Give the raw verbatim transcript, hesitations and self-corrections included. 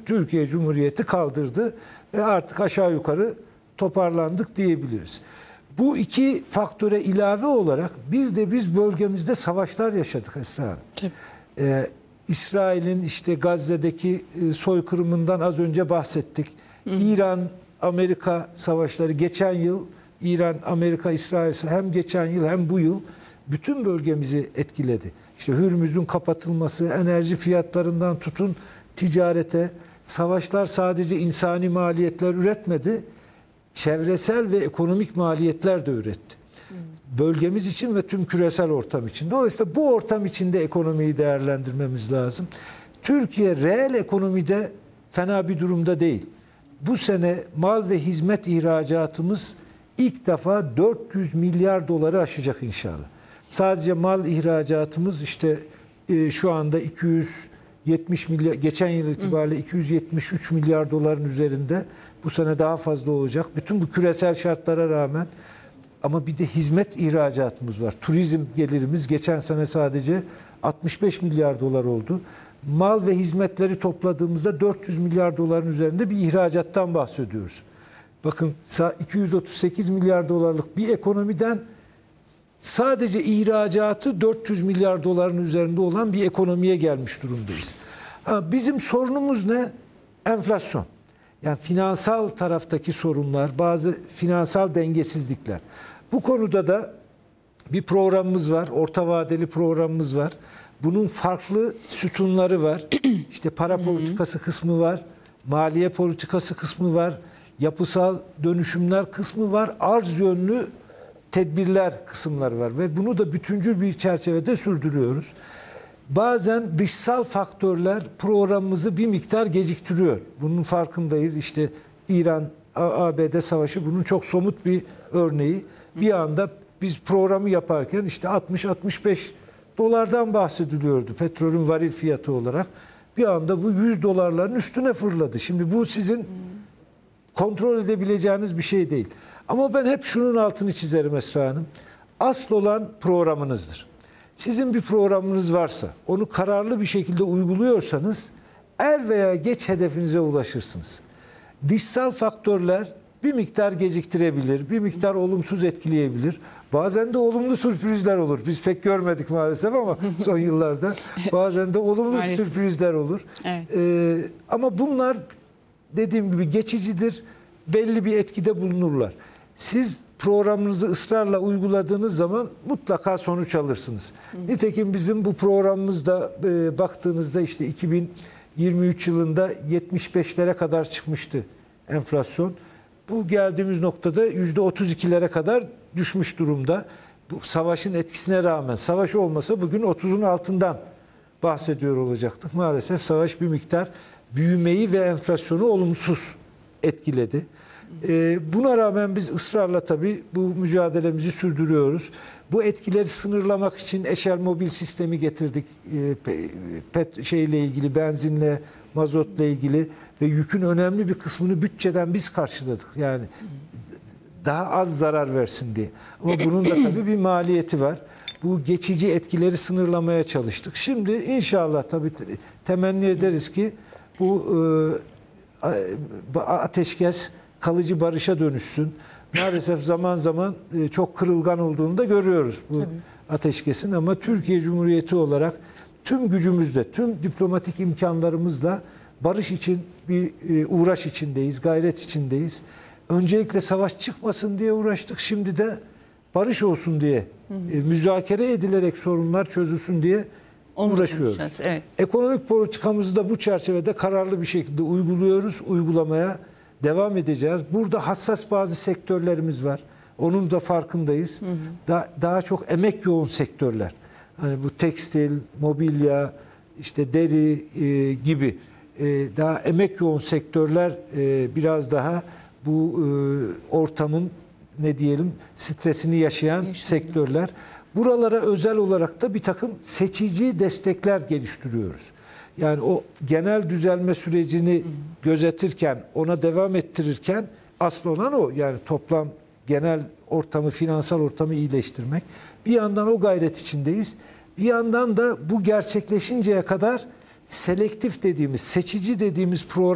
Türkiye Cumhuriyeti kaldırdı ve artık aşağı yukarı toparlandık diyebiliriz. Bu iki faktöre ilave olarak bir de biz bölgemizde savaşlar yaşadık Esra Hanım. Ee, İsrail'in işte Gazze'deki e, soykırımından az önce bahsettik. İran-Amerika savaşları geçen yıl, İran-Amerika-İsrail hem geçen yıl hem bu yıl bütün bölgemizi etkiledi. İşte Hürmüz'ün kapatılması, enerji fiyatlarından tutun ticarete, savaşlar sadece insani maliyetler üretmedi, çevresel ve ekonomik maliyetler de üretti. Bölgemiz için ve tüm küresel ortam için. Dolayısıyla bu ortam içinde ekonomiyi değerlendirmemiz lazım. Türkiye reel ekonomide fena bir durumda değil. Bu sene mal ve hizmet ihracatımız ilk defa dört yüz milyar doları aşacak inşallah. Sadece mal ihracatımız işte e, şu anda iki yüz yetmiş milyar, geçen yıl itibariyle iki yüz yetmiş üç milyar doların üzerinde. Bu sene daha fazla olacak. Bütün bu küresel şartlara rağmen. Ama bir de hizmet ihracatımız var. Turizm gelirimiz geçen sene sadece altmış beş milyar dolar oldu. Mal ve hizmetleri topladığımızda dört yüz milyar doların üzerinde bir ihracattan bahsediyoruz. Bakın iki yüz otuz sekiz milyar dolarlık bir ekonomiden sadece ihracatı dört yüz milyar doların üzerinde olan bir ekonomiye gelmiş durumdayız. Bizim sorunumuz ne? Enflasyon. Yani finansal taraftaki sorunlar, bazı finansal dengesizlikler. Bu konuda da bir programımız var, orta vadeli programımız var. Bunun farklı sütunları var. İşte para politikası kısmı var, maliye politikası kısmı var, yapısal dönüşümler kısmı var, arz yönlü tedbirler kısımları var ve bunu da bütüncül bir çerçevede sürdürüyoruz. Bazen dışsal faktörler programımızı bir miktar geciktiriyor. Bunun farkındayız. İşte İran-A B D savaşı bunun çok somut bir örneği. Bir anda biz programı yaparken işte altmış altmış beş dolardan bahsediliyordu petrolün varil fiyatı olarak. Bir anda bu yüz dolarların üstüne fırladı. Şimdi bu sizin kontrol edebileceğiniz bir şey değil. Ama ben hep şunun altını çizerim Esra Hanım. Asıl olan programınızdır. Sizin bir programınız varsa, onu kararlı bir şekilde uyguluyorsanız er veya geç hedefinize ulaşırsınız. Dışsal faktörler bir miktar geciktirebilir, bir miktar olumsuz etkileyebilir. Bazen de olumlu sürprizler olur. Biz pek görmedik maalesef ama son yıllarda. Bazen de olumlu sürprizler olur. Evet. Ee, ama bunlar dediğim gibi geçicidir, belli bir etkide bulunurlar. Siz programınızı ısrarla uyguladığınız zaman mutlaka sonuç alırsınız. Hı. Nitekim bizim bu programımızda e, baktığınızda işte iki bin yirmi üç yılında yetmiş beşlere kadar çıkmıştı enflasyon. Bu geldiğimiz noktada yüzde otuz ikilere kadar düşmüş durumda. Bu savaşın etkisine rağmen, savaş olmasa bugün otuzun altından bahsediyor olacaktık. Maalesef savaş bir miktar büyümeyi ve enflasyonu olumsuz etkiledi. Ee, buna rağmen biz ısrarla tabii bu mücadelemizi sürdürüyoruz. Bu etkileri sınırlamak için eşel mobil sistemi getirdik. Ee, pet şeyle ilgili, benzinle, mazotla ilgili ve yükün önemli bir kısmını bütçeden biz karşıladık. Yani daha az zarar versin diye. Ama bunun da tabii bir maliyeti var. Bu geçici etkileri sınırlamaya çalıştık. Şimdi inşallah tabii temenni ederiz ki bu e, ateşkes kalıcı barışa dönüşsün. Maalesef zaman zaman çok kırılgan olduğunu da görüyoruz bu Tabii. ateşkesin ama Türkiye Cumhuriyeti olarak tüm gücümüzle, tüm diplomatik imkanlarımızla barış için bir uğraş içindeyiz, gayret içindeyiz. Öncelikle savaş çıkmasın diye uğraştık. Şimdi de barış olsun diye, hı hı. müzakere edilerek sorunlar çözülsün diye Onu uğraşıyoruz. Evet. Ekonomik politikamızı da bu çerçevede kararlı bir şekilde uyguluyoruz, uygulamaya devam edeceğiz. Burada hassas bazı sektörlerimiz var. Onun da farkındayız. Hı hı. Da, daha çok emek yoğun sektörler. Hani bu tekstil, mobilya, işte deri e, gibi e, daha emek yoğun sektörler e, biraz daha bu e, ortamın ne diyelim stresini yaşayan Yaşanıyor. sektörler. Buralara özel olarak da bir takım seçici destekler geliştiriyoruz. Yani o genel düzelme sürecini gözetirken, ona devam ettirirken asıl olan o. Yani toplam genel ortamı, finansal ortamı iyileştirmek. Bir yandan o gayret içindeyiz. Bir yandan da bu gerçekleşinceye kadar selektif dediğimiz, seçici dediğimiz program